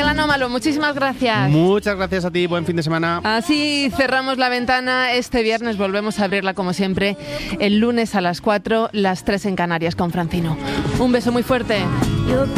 Anómalo, muchísimas gracias. Muchas gracias a ti, buen fin de semana. Así cerramos la ventana este viernes, volvemos a abrirla como siempre el lunes a las 4, las 3 en Canarias con Francino. Un beso muy fuerte.